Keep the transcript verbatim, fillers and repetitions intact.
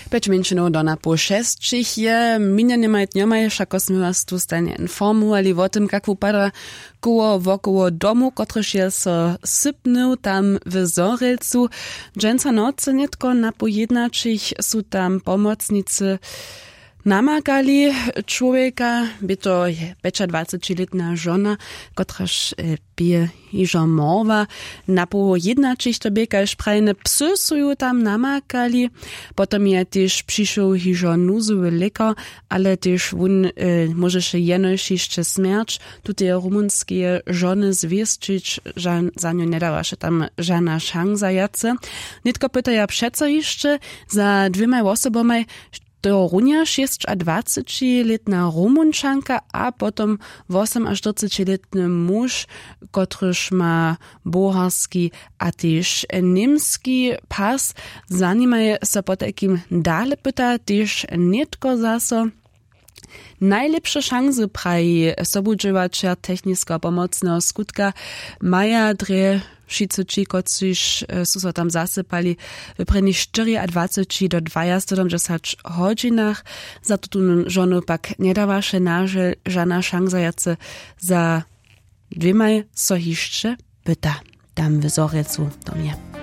Peć menšinov do na po šestčich je, minjene maj dňomaj, všako sme vás tu stane informovali o tym, jak vypadá koło wokoło domu, kotryž je so sypnął tam w Zorelcu. Dżęca nocy netko na pojednačich sú tam pomocnicy namagali człowieka, by to dwadziestopięcioletnia żona, kotraż bije iżo morwa. Na pojednačich to biekaż prajne psy su tam namagali. Potom je też przyszł iżo nuzowy lekar, ale też on e, może się jenoś jeszcze śmierć. Tutaj rumunskie żony zwieszczyć, że za nią nie dała się tam żadna szansa jace. Nitko pyta ja przeco jeszcze za dwiema osobami, to również jest dwadziestoletnia Rumunčanka, a potom osemnадцятилетний muž, kotryż ma bułgarski a też niemski pas. Zanimaje se po takim dale pyta, też nitko zaso. Najlepsze szanse praji sobudźewača technicko-pomocného skutka maja dre šicoči, kociž su so tam zasypali w preni dwadzieścia do dwadzieścia hodzinach. Za to tu żonu pak nie dawaše naže žana šansa jace za dwemaj so hišće pyta tam w Zorelcu do mnie.